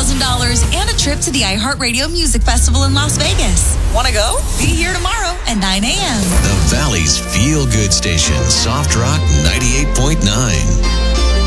and a trip to the iHeartRadio Music Festival in Las Vegas. Want to go? Be here tomorrow at 9 a.m. The Valley's feel-good station, Soft Rock 98.9.